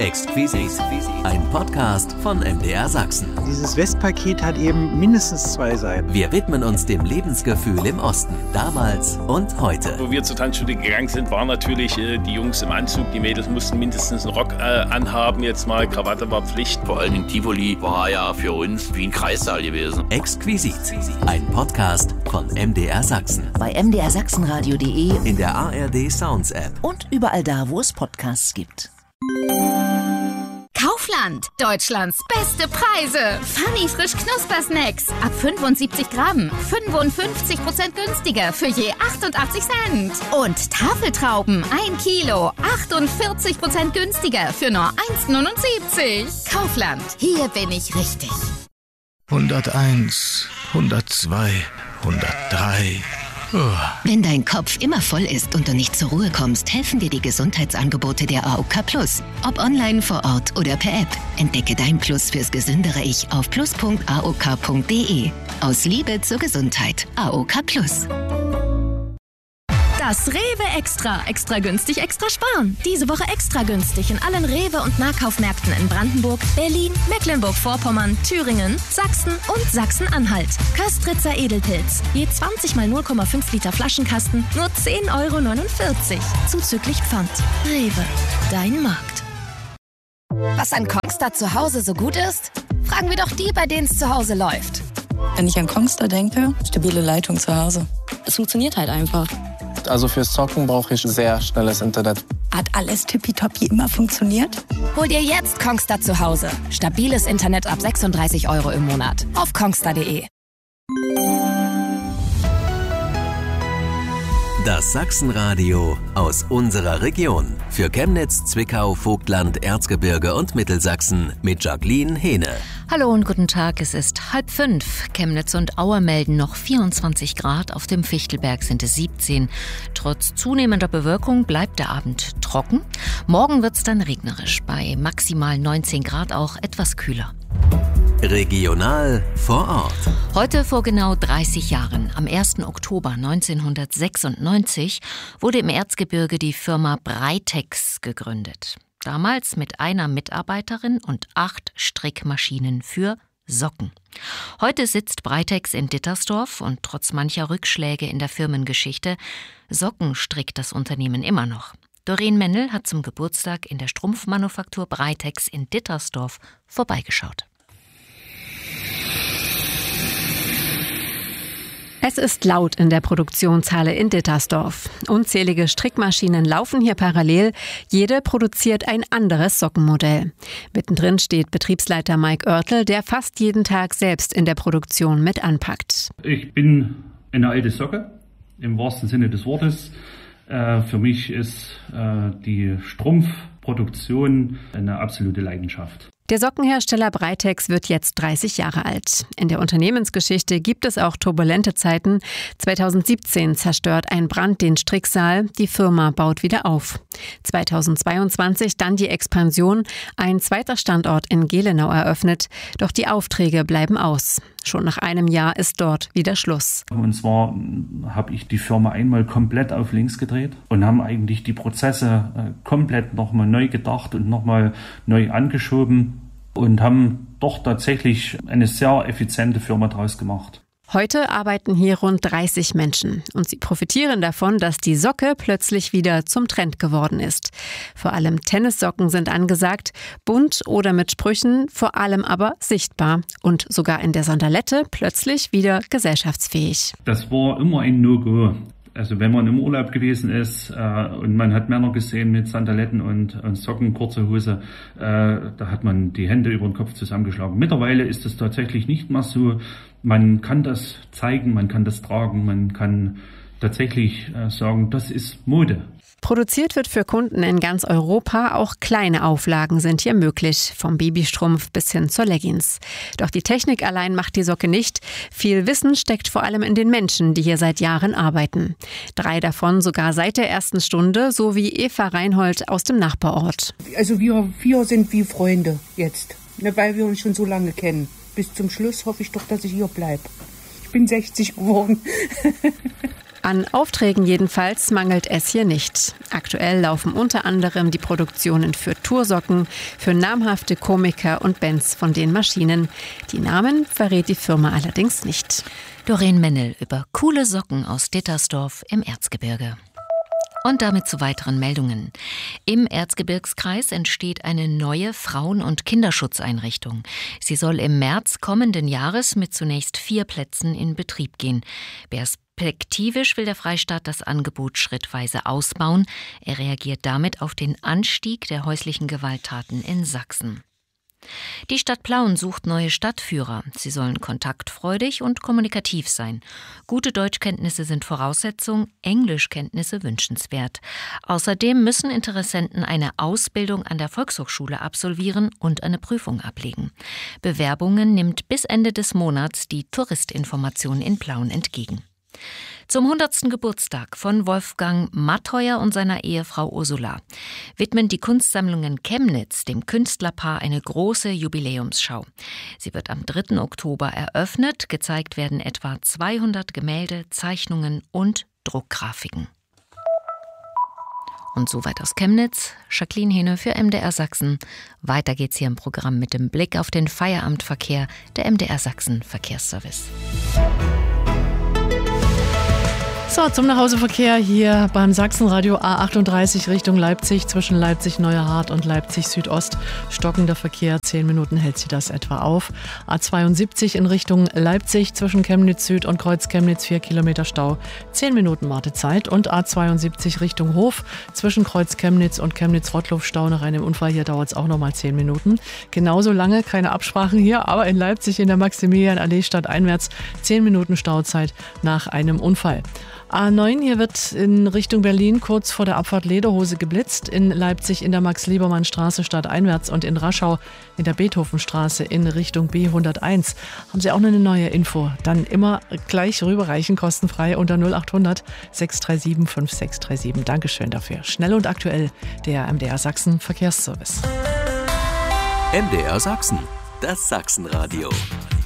Exquisit, ein Podcast von MDR Sachsen. Dieses Westpaket hat eben mindestens 2 Seiten. Wir widmen uns dem Lebensgefühl im Osten, damals und heute. Wo wir zur Tanzschule gegangen sind, waren natürlich die Jungs im Anzug, die Mädels mussten mindestens einen Rock anhaben, jetzt mal Krawatte war Pflicht. Vor allem in Tivoli war ja für uns wie ein Kreissaal gewesen. Exquisit, ein Podcast von MDR Sachsen. Bei mdrsachsenradio.de, in der ARD Sounds App und überall da, wo es Podcasts gibt. Kaufland, Deutschlands beste Preise. Funny frisch Knuspersnacks. Ab 75 Gramm, 55% günstiger für je 88 Cent. Und Tafeltrauben, 1 Kilo, 48% günstiger für nur 1,79. Kaufland, hier bin ich richtig. 101, 102, 103... Wenn dein Kopf immer voll ist und du nicht zur Ruhe kommst, helfen dir die Gesundheitsangebote der AOK Plus. Ob online, vor Ort oder per App. Entdecke dein Plus fürs gesündere Ich auf plus.aok.de. Aus Liebe zur Gesundheit. AOK Plus. Das Rewe Extra. Extra günstig, extra sparen. Diese Woche extra günstig in allen Rewe- und Nahkaufmärkten in Brandenburg, Berlin, Mecklenburg-Vorpommern, Thüringen, Sachsen und Sachsen-Anhalt. Köstritzer Edelpilz. Je 20 mal 0,5 Liter Flaschenkasten, nur 10,49 €. Zuzüglich Pfand. Rewe. Dein Markt. Was an Kongstar zu Hause so gut ist? Fragen wir doch die, bei denen es zu Hause läuft. Wenn ich an Kongstar denke, stabile Leitung zu Hause. Es funktioniert halt einfach. Also fürs Zocken brauche ich sehr schnelles Internet. Hat alles tippitoppi immer funktioniert? Hol dir jetzt Kongstar zu Hause. Stabiles Internet ab 36 € im Monat. Auf kongstar.de. Das Sachsenradio aus unserer Region. Für Chemnitz, Zwickau, Vogtland, Erzgebirge und Mittelsachsen mit Jacqueline Hehne. Hallo und guten Tag, es ist 4:30. Chemnitz und Auer melden noch 24 Grad, auf dem Fichtelberg sind es 17. Trotz zunehmender Bewölkung bleibt der Abend trocken. Morgen wird es dann regnerisch, bei maximal 19 Grad auch etwas kühler. Regional vor Ort. Heute vor genau 30 Jahren, am 1. Oktober 1996, wurde im Erzgebirge die Firma Breitex gegründet. Damals mit einer Mitarbeiterin und 8 Strickmaschinen für Socken. Heute sitzt Breitex in Dittersdorf und trotz mancher Rückschläge in der Firmengeschichte, Socken strickt das Unternehmen immer noch. Doreen Mennel hat zum Geburtstag in der Strumpfmanufaktur Breitex in Dittersdorf vorbeigeschaut. Es ist laut in der Produktionshalle in Dittersdorf. Unzählige Strickmaschinen laufen hier parallel. Jede produziert ein anderes Sockenmodell. Mittendrin steht Betriebsleiter Mike Oertel, der fast jeden Tag selbst in der Produktion mit anpackt. Ich bin eine alte Socke, im wahrsten Sinne des Wortes. Für mich ist die Strumpfproduktion eine absolute Leidenschaft. Der Sockenhersteller Breitex wird jetzt 30 Jahre alt. In der Unternehmensgeschichte gibt es auch turbulente Zeiten. 2017 zerstört ein Brand den Stricksaal. Die Firma baut wieder auf. 2022 dann die Expansion. Ein zweiter Standort in Gelenau eröffnet. Doch die Aufträge bleiben aus. Schon nach einem Jahr ist dort wieder Schluss. Und zwar habe ich die Firma einmal komplett auf links gedreht und haben eigentlich die Prozesse komplett nochmal neu gedacht und nochmal neu angeschoben. Und haben doch tatsächlich eine sehr effiziente Firma draus gemacht. Heute arbeiten hier rund 30 Menschen und sie profitieren davon, dass die Socke plötzlich wieder zum Trend geworden ist. Vor allem Tennissocken sind angesagt, bunt oder mit Sprüchen, vor allem aber sichtbar und sogar in der Sandalette plötzlich wieder gesellschaftsfähig. Das war immer ein No-Go. Also wenn man im Urlaub gewesen ist und man hat Männer gesehen mit Sandaletten und Socken, kurze Hose, da hat man die Hände über den Kopf zusammengeschlagen. Mittlerweile ist es tatsächlich nicht mehr so. Man kann das zeigen, man kann das tragen, man kann tatsächlich sagen, das ist Mode. Produziert wird für Kunden in ganz Europa, auch kleine Auflagen sind hier möglich, vom Babystrumpf bis hin zur Leggings. Doch die Technik allein macht die Socke nicht. Viel Wissen steckt vor allem in den Menschen, die hier seit Jahren arbeiten. 3 davon sogar seit der ersten Stunde, so wie Eva Reinhold aus dem Nachbarort. Also wir 4 sind wie Freunde jetzt, weil wir uns schon so lange kennen. Bis zum Schluss hoffe ich doch, dass ich hier bleibe. Ich bin 60 geworden. An Aufträgen jedenfalls mangelt es hier nicht. Aktuell laufen unter anderem die Produktionen für Toursocken, für namhafte Komiker und Bands von den Maschinen. Die Namen verrät die Firma allerdings nicht. Doreen Mennel über coole Socken aus Dittersdorf im Erzgebirge. Und damit zu weiteren Meldungen. Im Erzgebirgskreis entsteht eine neue Frauen- und Kinderschutzeinrichtung. Sie soll im März kommenden Jahres mit zunächst 4 Plätzen in Betrieb gehen. Perspektivisch will der Freistaat das Angebot schrittweise ausbauen. Er reagiert damit auf den Anstieg der häuslichen Gewalttaten in Sachsen. Die Stadt Plauen sucht neue Stadtführer. Sie sollen kontaktfreudig und kommunikativ sein. Gute Deutschkenntnisse sind Voraussetzung, Englischkenntnisse wünschenswert. Außerdem müssen Interessenten eine Ausbildung an der Volkshochschule absolvieren und eine Prüfung ablegen. Bewerbungen nimmt bis Ende des Monats die Touristinformation in Plauen entgegen. Zum 100. Geburtstag von Wolfgang Mattheuer und seiner Ehefrau Ursula widmen die Kunstsammlungen Chemnitz dem Künstlerpaar eine große Jubiläumsschau. Sie wird am 3. Oktober eröffnet. Gezeigt werden etwa 200 Gemälde, Zeichnungen und Druckgrafiken. Und soweit aus Chemnitz, Jacqueline Hene für MDR Sachsen. Weiter geht's hier im Programm mit dem Blick auf den Feierabendverkehr der MDR Sachsen Verkehrsservice. So, zum Nachhauseverkehr hier beim Sachsenradio A38 Richtung Leipzig, zwischen Leipzig-Neuerhardt und Leipzig-Südost. Stockender Verkehr, 10 Minuten hält sie das etwa auf. A72 in Richtung Leipzig, zwischen Chemnitz Süd und Kreuz Chemnitz, 4 Kilometer Stau, 10 Minuten Wartezeit. Und A72 Richtung Hof, zwischen Kreuz Chemnitz und Chemnitz-Rottloff, Stau nach einem Unfall. Hier dauert es auch nochmal 10 Minuten. Genauso lange, keine Absprachen hier, aber in Leipzig in der Maximilian-Allee stadteinwärts 10 Minuten Stauzeit nach einem Unfall. A9, hier wird in Richtung Berlin kurz vor der Abfahrt Lederhose geblitzt. In Leipzig in der Max-Liebermann-Straße stadteinwärts und in Raschau in der Beethovenstraße in Richtung B101. Haben Sie auch noch eine neue Info? Dann immer gleich rüberreichen, kostenfrei unter 0800 637 5637. Dankeschön dafür. Schnell und aktuell, der MDR Sachsen Verkehrsservice. MDR Sachsen, das Sachsenradio.